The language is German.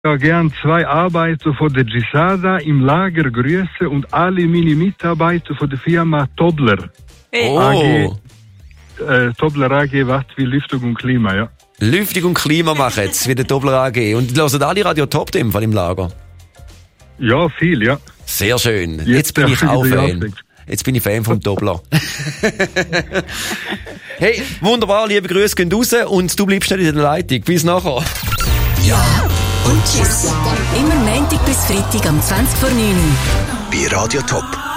Ja, gern 2 Arbeiter von der Gisada im Lager grüße und alle meine Mitarbeiter von der Firma Tobler. Oh. Tobler AG, was wie Lüftung und Klima, ja. Lüftung und Klima machen jetzt, wie der Tobler AG. Und hören alle Radio Top im Fall im Lager? Ja, viel, ja. Sehr schön. Jetzt bin ich auch Fan. Jetzt bin ich Fan vom Tobler. Hey, wunderbar, liebe Grüße gehen raus und du bleibst nicht in der Leitung. Bis nachher. Ja und tschüss. Immer Montag bis Freitag am 20 vor 9 Uhr. Bei Radio Top.